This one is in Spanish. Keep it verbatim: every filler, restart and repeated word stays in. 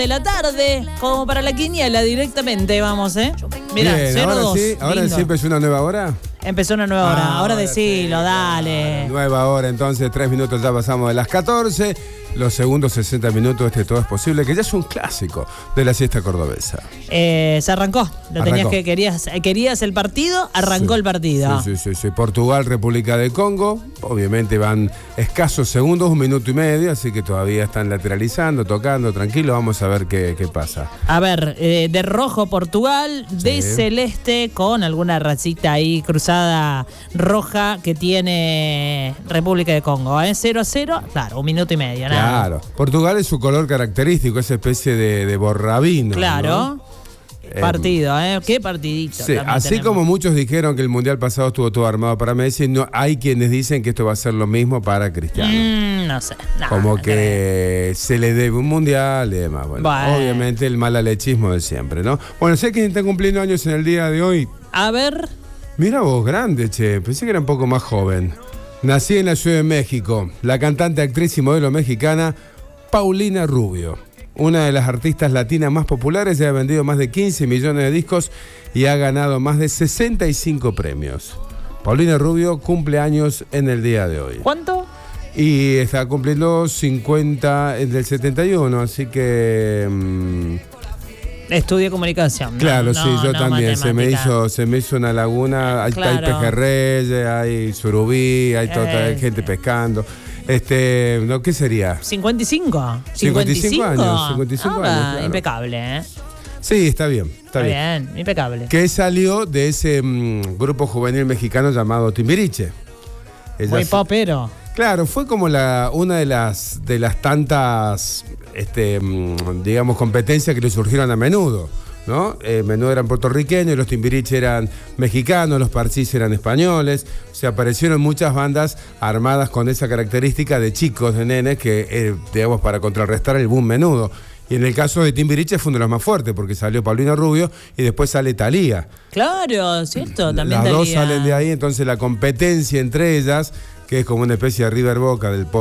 de la tarde, como para la quiniela directamente, vamos, ¿eh? Mirá, Bien, cero ahora dos. sí, ahora sí empezó una nueva hora. Empezó una nueva hora, Ah, ahora ahora decilo, sí. dale. Nueva hora, entonces, tres minutos ya pasamos de las catorce. Los segundos sesenta minutos, este Todo es Posible, que ya es un clásico de la siesta cordobesa. Eh, se arrancó. Lo Arrancó. tenías que querías, querías el partido, arrancó Sí. el partido. Sí, sí, sí, sí. Portugal, República de Congo. Obviamente van escasos segundos, un minuto y medio, así que todavía están lateralizando, tocando, tranquilo. Vamos a ver qué, qué pasa. A ver, eh, de rojo Portugal, de Sí. celeste con alguna racita ahí cruzada roja que tiene República de Congo, ¿eh? cero a cero, claro, un minuto y medio, nada. Claro. Portugal es su color característico, esa especie de, de borrabino. Claro. ¿no? Partido, ¿eh? Qué partidito. Sí, también así tenemos. como muchos dijeron que el Mundial pasado estuvo todo armado para Messi, no, hay quienes dicen que esto va a ser lo mismo para Cristiano. Mm, no sé. No, Como no que creo. se le debe un Mundial y demás. Bueno, Bueno. obviamente el malalechismo de siempre, ¿no? Bueno, sé que está cumpliendo años en el día de hoy. A ver, Mira vos, grande, che. Pensé que era un poco más joven. Nací en la Ciudad de México. La cantante, actriz y modelo mexicana Paulina Rubio. Una de las artistas latinas más populares, ya ha vendido más de quince millones de discos y ha ganado más de sesenta y cinco premios. Paulina Rubio cumple años en el día de hoy. ¿cuánto? Y está cumpliendo cincuenta del setenta y uno, así que... Mmm, Estudio comunicación. No, claro, no, sí, yo no también. Se me, matemática. hizo, se me hizo una laguna, hay, Claro. hay pejerreyes, hay surubí, hay toda Eh, gente sí. pescando. Este, no, ¿qué sería? ¿cincuenta y cinco? cincuenta y cinco años, cincuenta y cinco Ah, años, claro. Impecable, ¿eh? Sí, está bien, está Está bien. bien, impecable. Que salió de ese mm, grupo juvenil mexicano llamado Timbiriche. Ella Muy se- popero. Claro, fue como la, una de las, de las tantas, este, mm, digamos, competencias que le surgieron a Menudo, ¿no? Eh, Menudo eran puertorriqueños, los Timbiriche eran mexicanos, los Parchís eran españoles. O sea, aparecieron muchas bandas armadas con esa característica de chicos, de nenes, que, eh, digamos, para contrarrestar el boom Menudo. Y en el caso de Timbiriche fue uno de los más fuertes, porque salió Paulina Rubio y después sale Thalía. Claro, ¿cierto? También Las dos Thalía. salen de ahí, entonces la competencia entre ellas, que es como una especie de River Boca del pop